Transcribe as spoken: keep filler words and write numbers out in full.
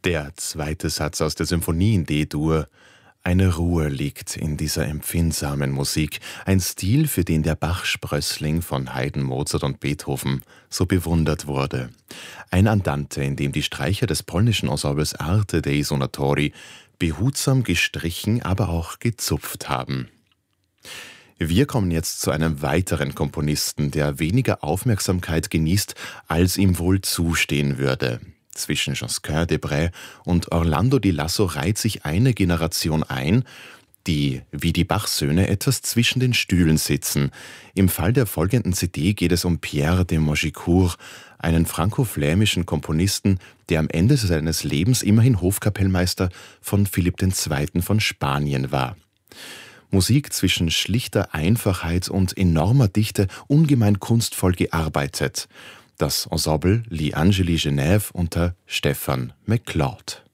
Der zweite Satz aus der Symphonie in D-Dur. Eine Ruhe liegt in dieser empfindsamen Musik, ein Stil, für den der Bach-Sprössling von Haydn, Mozart und Beethoven so bewundert wurde. Ein Andante, in dem die Streicher des polnischen Ensembles Arte dei Suonatori behutsam gestrichen, aber auch gezupft haben. Wir kommen jetzt zu einem weiteren Komponisten, der weniger Aufmerksamkeit genießt, als ihm wohl zustehen würde. Zwischen Josquin des Prez und Orlando di Lasso reiht sich eine Generation ein, die, wie die Bach-Söhne, etwas zwischen den Stühlen sitzen. Im Fall der folgenden C D geht es um Pierre de Montgicourt, einen franko-flämischen Komponisten, der am Ende seines Lebens immerhin Hofkapellmeister von Philipp der Zweite. Von Spanien war. Musik zwischen schlichter Einfachheit und enormer Dichte, ungemein kunstvoll gearbeitet. Das Ensemble Li Angeli Genève unter Stefan McLeod.